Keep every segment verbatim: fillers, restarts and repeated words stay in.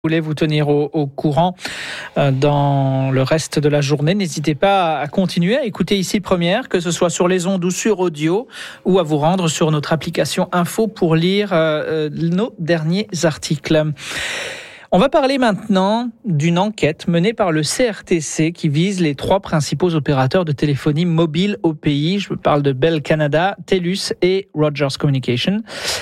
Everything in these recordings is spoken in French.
Vous voulez vous tenir au, au courant euh, dans le reste de la journée, n'hésitez pas à continuer à écouter Ici Première, que ce soit sur les ondes ou sur audio, ou à vous rendre sur notre application Info pour lire euh, nos derniers articles. On va parler maintenant d'une enquête menée par le C R T C qui vise les trois principaux opérateurs de téléphonie mobile au pays. Je parle de Bell Canada, TELUS et Rogers Communications.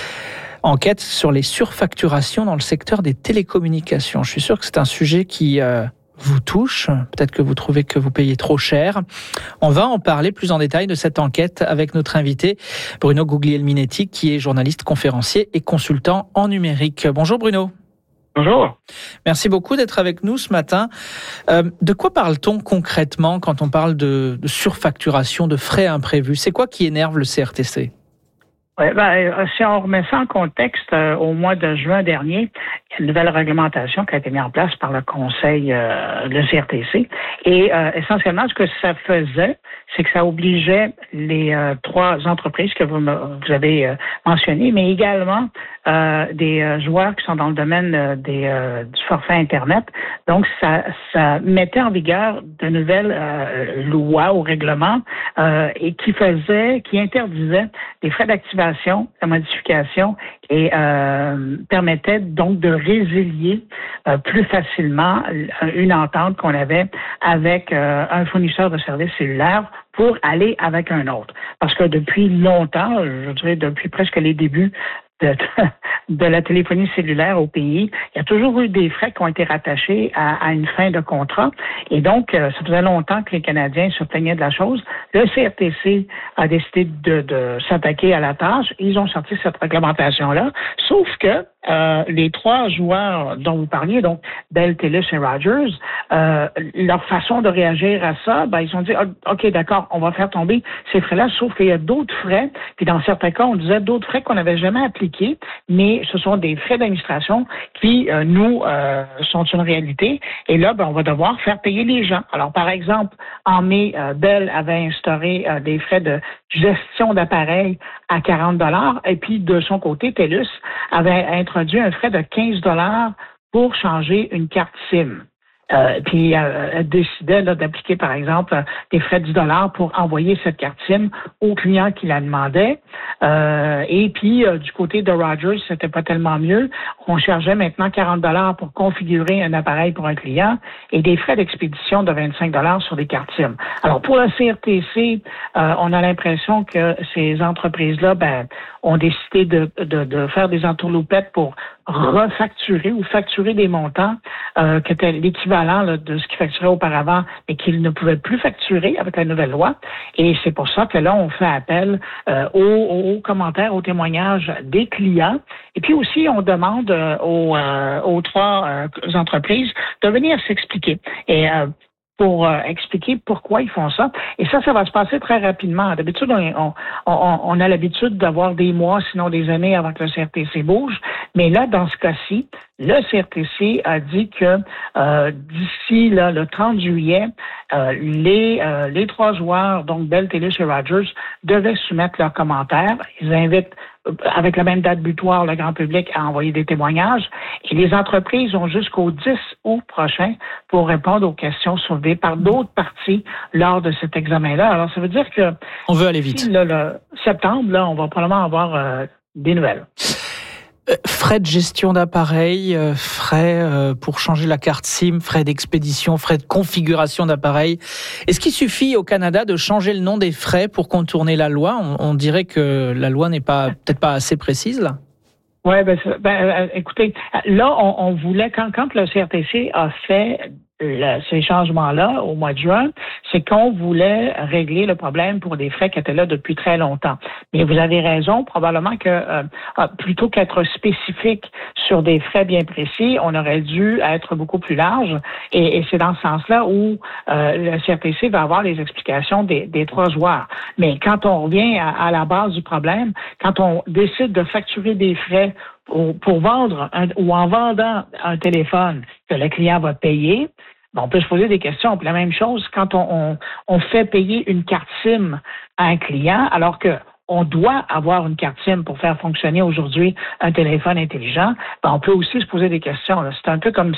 Enquête sur les surfacturations dans le secteur des télécommunications. Je suis sûr que c'est un sujet qui euh, vous touche. Peut-être que vous trouvez que vous payez trop cher. On va en parler plus en détail de cette enquête avec notre invité Bruno Guglielminetti, qui est journaliste, conférencier et consultant en numérique. Bonjour Bruno. Bonjour. Merci beaucoup d'être avec nous ce matin. Euh, de quoi parle-t-on concrètement quand on parle de, de surfacturation, de frais imprévus? C'est quoi qui énerve le C R T C? Ouais, ben, si on remet ça en contexte, euh, au mois de juin dernier, il y a une nouvelle réglementation qui a été mise en place par le Conseil, euh, le C R T C. Et euh, essentiellement, ce que ça faisait, c'est que ça obligeait les euh, trois entreprises que vous, me, vous avez euh, mentionnées, mais également euh, des euh, joueurs qui sont dans le domaine euh, des, euh, du forfait Internet. Donc, ça, ça mettait en vigueur de nouvelles euh, lois ou règlements euh, et qui faisaient, qui interdisaient des frais d'activation, de modification et euh, permettait donc de résilier euh, plus facilement une entente qu'on avait avec euh, un fournisseur de services cellulaires pour aller avec un autre. Parce que depuis longtemps, je dirais depuis presque les débuts de, de la téléphonie cellulaire au pays, il y a toujours eu des frais qui ont été rattachés à, à une fin de contrat. Et donc, euh, ça faisait longtemps que les Canadiens se plaignaient de la chose. Le C R T C a décidé de, de s'attaquer à la tâche. Ils ont sorti cette réglementation-là. Sauf que euh, les trois joueurs dont vous parliez, donc Bell, TELUS et Rogers, euh, leur façon de réagir à ça, ben, ils ont dit « OK, d'accord, on va faire tomber ces frais-là, sauf qu'il y a d'autres frais. » Puis dans certains cas, on disait d'autres frais qu'on n'avait jamais appliqués, mais ce sont des frais d'administration qui, euh, nous, euh, sont une réalité. Et là, ben, on va devoir faire payer les gens. Alors, par exemple, en mai, euh, Bell avait instauré euh, des frais de gestion d'appareils à quarante dollars, et puis de son côté, TELUS avait introduit un frais de quinze dollars pour changer une carte SIM. Euh, puis euh, elle décidait là, d'appliquer, par exemple, euh, des frais de dix dollars pour envoyer cette carte SIM au client qui la demandait. Euh, et puis, euh, du côté de Rogers, c'était pas tellement mieux. On chargeait maintenant quarante dollars pour configurer un appareil pour un client et des frais d'expédition de vingt-cinq dollars sur des cartes SIM. Alors, pour le C R T C, euh, on a l'impression que ces entreprises-là ben, ont décidé de, de, de faire des entourloupettes pour refacturer ou facturer des montants euh, qui étaient l'équivalent là, de ce qu'ils facturaient auparavant, mais qu'ils ne pouvaient plus facturer avec la nouvelle loi. Et c'est pour ça que là, on fait appel euh, aux, aux commentaires, aux témoignages des clients. Et puis aussi, on demande euh, aux, euh, aux trois euh, entreprises de venir s'expliquer. Et euh, pour euh, expliquer pourquoi ils font ça. Et ça, ça va se passer très rapidement. D'habitude, on, on, on a l'habitude d'avoir des mois, sinon des années avant que le C R T C bouge. Mais là, dans ce cas-ci, le C R T C a dit que euh, d'ici là, le trente juillet, euh, les, euh, les trois joueurs, donc Bell, TELUS et Rogers, devaient soumettre leurs commentaires. Ils invitent avec la même date butoir, le grand public a envoyé des témoignages et les entreprises ont jusqu'au dix août prochain pour répondre aux questions soulevées par d'autres parties lors de cet examen-là. Alors, ça veut dire que... On veut aller vite. Là, le septembre, là, on va probablement avoir euh, des nouvelles. Euh, frais de gestion d'appareil, euh, frais euh, pour changer la carte SIM, frais d'expédition, frais de configuration d'appareil. Est-ce qu'il suffit au Canada de changer le nom des frais pour contourner la loi? On, on dirait que la loi n'est pas peut-être pas assez précise là. Oui, ben, ben euh, écoutez, là, on, on voulait, quand, quand le C R T C a fait le, ces changements-là au mois de juin, c'est qu'on voulait régler le problème pour des frais qui étaient là depuis très longtemps. Mais vous avez raison, probablement que euh, plutôt qu'être spécifique sur des frais bien précis, on aurait dû être beaucoup plus large. Et, et c'est dans ce sens-là où euh, le C R T C va avoir les explications des, des trois joueurs. Mais quand on revient à, à la base du problème, quand on décide de facturer des frais pour vendre un, ou en vendant un téléphone que le client va payer, on peut se poser des questions. Puis la même chose quand on, on, on fait payer une carte SIM à un client, alors que on doit avoir une carte SIM pour faire fonctionner aujourd'hui un téléphone intelligent, ben on peut aussi se poser des questions. Là. C'est un peu comme